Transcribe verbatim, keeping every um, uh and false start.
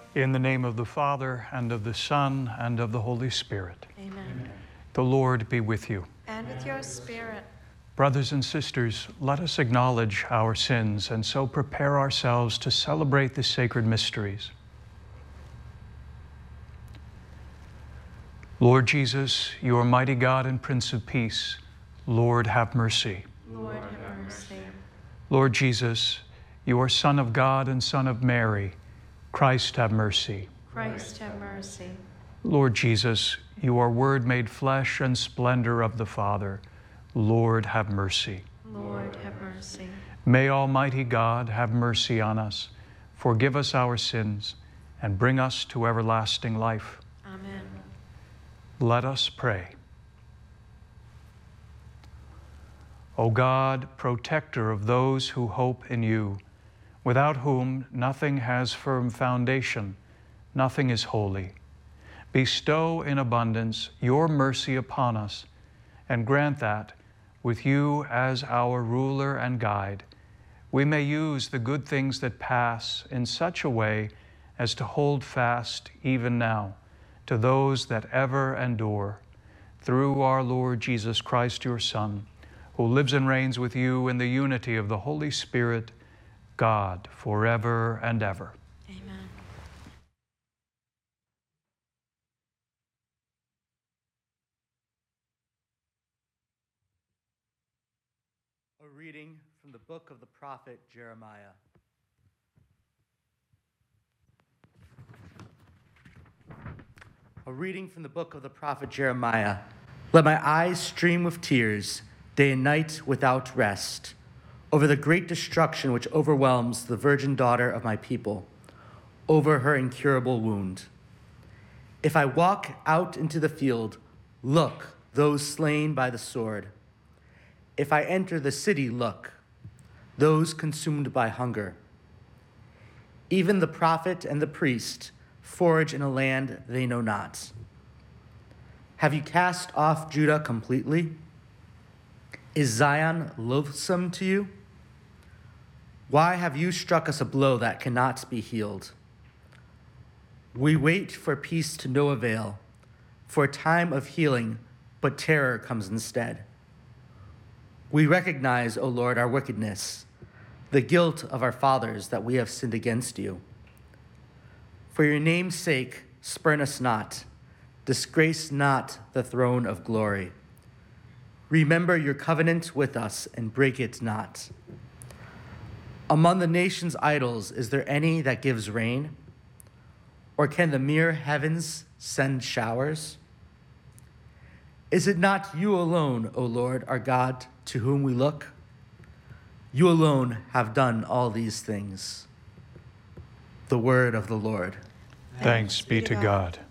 In the name of the Father, and of the Son, and of the Holy Spirit. Amen. Amen. The Lord be with you. And with your spirit. Brothers and sisters, let us acknowledge our sins and so prepare ourselves to celebrate the sacred mysteries. Lord Jesus, you are mighty God and Prince of Peace. Lord, have mercy. Lord, have mercy. Lord Jesus, you are Son of God and Son of Mary. Christ, have mercy. Christ, have mercy. Lord Jesus, you are Word made flesh and splendor of the Father. Lord, have mercy. Lord, have mercy. May Almighty God have mercy on us, forgive us our sins, and bring us to everlasting life. Amen. Let us pray. O God, protector of those who hope in you, without whom nothing has firm foundation, nothing is holy, bestow in abundance your mercy upon us, and grant that, with you as our ruler and guide, we may use the good things that pass in such a way as to hold fast even now to those that ever endure, through our Lord Jesus Christ, your Son, who lives and reigns with you in the unity of the Holy Spirit, God, forever and ever. Amen. A reading from the book of the prophet Jeremiah. A reading from the book of the prophet Jeremiah. Let my eyes stream with tears, day and night without rest, over the great destruction which overwhelms the virgin daughter of my people, over her incurable wound. If I walk out into the field, look, those slain by the sword. If I enter the city, look, those consumed by hunger. Even the prophet and the priest forage in a land they know not. Have you cast off Judah completely? Is Zion loathsome to you? Why have you struck us a blow that cannot be healed? We wait for peace to no avail, for a time of healing, but terror comes instead. We recognize, O Lord, our wickedness, the guilt of our fathers that we have sinned against you. For your name's sake, spurn us not, disgrace not the throne of glory. Remember your covenant with us and break it not. Among the nations' idols, is there any that gives rain? Or can the mere heavens send showers? Is it not you alone, O Lord, our God, to whom we look? You alone have done all these things. The word of the Lord. Thanks be to God.